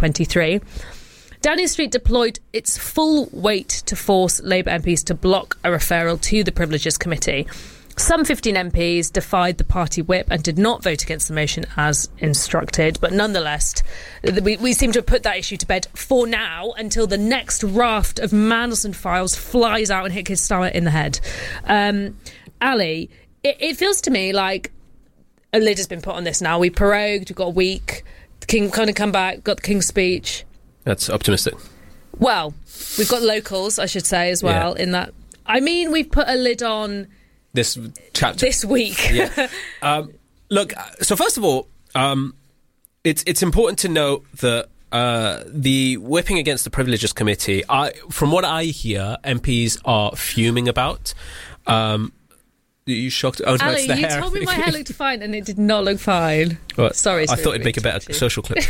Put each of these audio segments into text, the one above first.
2023. Downing Street deployed its full weight to force Labour MPs to block a referral to the Privileges Committee. Some 15 MPs defied the party whip and did not vote against the motion as instructed. But nonetheless, we seem to have put that issue to bed for now until the next raft of Mandelson files flies out and hit Keir Starmer in the head. Ali, it feels to me like a lid has been put on this now. We prorogued, we've got a week. The King kind of come back, got the King's speech. That's optimistic. Well, we've got locals, I should say, as well, in that. I mean, we've put a lid on this chapter this week. Look, so first of all, it's important to note that the whipping against the Privileges Committee, from what I hear, MPs are fuming about. Are you shocked? Oh, no, Ali, it's the you hair. told me my hair looked fine and it did not look fine. Well, Sorry. I thought it'd make a better social clip.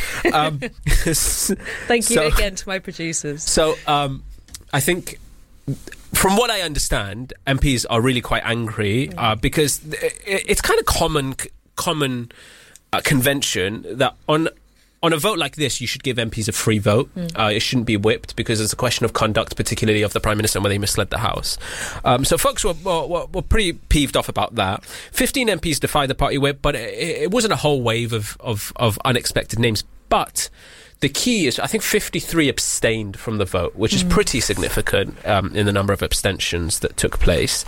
Thank you again to my producers. So I think, from what I understand, MPs are really quite angry because it's kind of common convention that on a vote like this, you should give MPs a free vote. It shouldn't be whipped because it's a question of conduct, particularly of the Prime Minister, and whether he misled the House. So folks were pretty peeved off about that. 15 MPs defied the party whip, but it wasn't a whole wave of unexpected names. But the key is, I think 53 abstained from the vote, which is pretty significant in the number of abstentions that took place.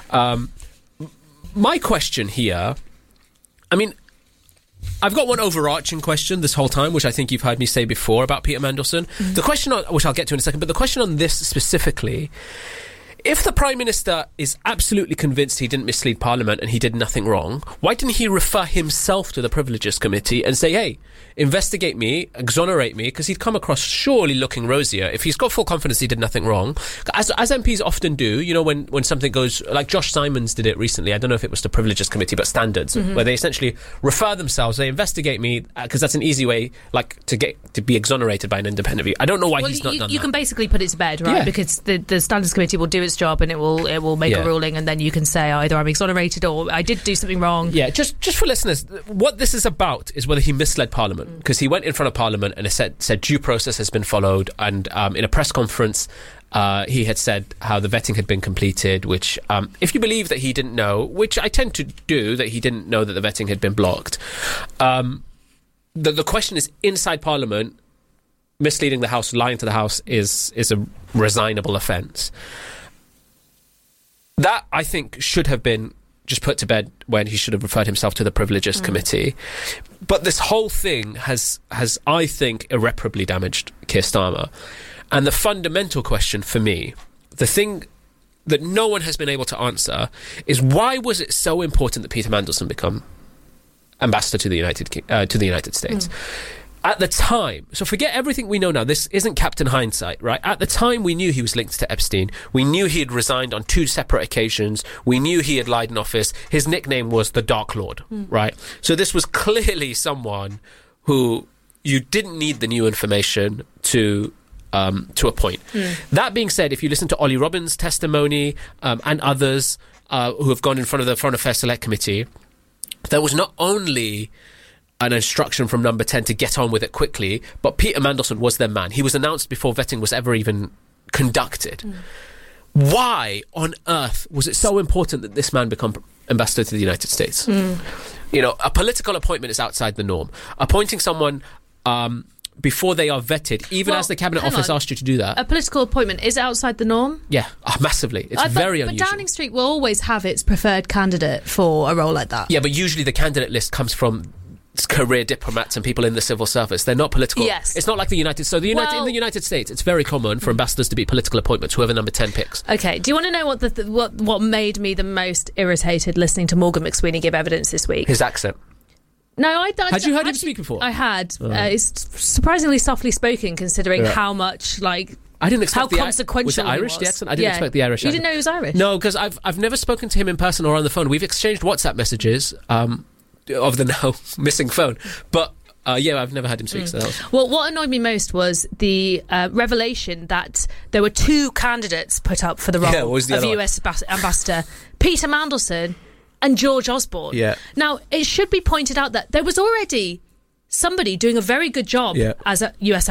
My question here, I mean, I've got one overarching question this whole time, which I think you've heard me say before about Peter Mandelson. The question which I'll get to in a second, but the question on this specifically, if the Prime Minister is absolutely convinced he didn't mislead Parliament and he did nothing wrong, why didn't he refer himself to the Privileges Committee and say, hey, investigate me, exonerate me, because he'd come across surely looking rosier if he's got full confidence he did nothing wrong. As MPs often do, you know, when something goes, like Josh Simons did it recently, I don't know if it was the Privileges Committee, but Standards, where they essentially refer themselves, they investigate me, because that's an easy way, like, to be exonerated by an independent view. I don't know why he's not done that. You can basically put it to bed, right? Yeah. Because the Standards Committee will do its job and it will make a ruling, and then you can say either I'm exonerated or I did do something wrong. Yeah, just for listeners, what this is about is whether he misled Parliament, because he went in front of Parliament and said due process has been followed, and in a press conference he had said how the vetting had been completed, which if you believe that he didn't know, which I tend to do, that he didn't know that the vetting had been blocked, the question is, inside Parliament, misleading the House, lying to the House is a resignable offence. That, I think, should have been just put to bed when he should have referred himself to the Privileges Committee. But this whole thing has, I think, irreparably damaged Keir Starmer. And the fundamental question for me, the thing that no one has been able to answer, is why was it so important that Peter Mandelson become ambassador to the United States? At the time, so forget everything we know now, this isn't Captain Hindsight, right? At the time, we knew he was linked to Epstein. We knew he had resigned on 2 separate occasions. We knew he had lied in office. His nickname was the Dark Lord, right? So this was clearly someone who you didn't need the new information to appoint. That being said, if you listen to Ollie Robbins' testimony and others who have gone in front of the Foreign Affairs Select Committee, there was not only an instruction from Number 10 to get on with it quickly, but Peter Mandelson was their man. He was announced before vetting was ever even conducted. Why on earth was it so important that this man become ambassador to the United States? You know, a political appointment is outside the norm. Appointing someone before they are vetted, even as the Cabinet Office asked you to do that. A political appointment is outside the norm? Yeah, massively. It's very unusual. But Downing Street will always have its preferred candidate for a role like that. Yeah, but usually the candidate list comes from career diplomats and people in the civil service. They're not political. Yes. It's not like the United... So in the United States, it's very common for ambassadors to be political appointments, whoever Number 10 picks. Okay, do you want to know what made me the most irritated listening to Morgan McSweeney give evidence this week? His accent. No, I had you heard him speak before? I had. It's surprisingly softly spoken, considering how much, like... I didn't expect how consequential was it Irish, the accent? I didn't expect the Irish accent. You didn't know he was Irish? No, because I've never spoken to him in person or on the phone. We've exchanged WhatsApp messages of the now missing phone. But, I've never had him speak. So that was... Well, what annoyed me most was the revelation that there were 2 candidates put up for the role of US ambassador, Peter Mandelson and George Osborne. Yeah. Now, it should be pointed out that there was already somebody doing a very good job as a US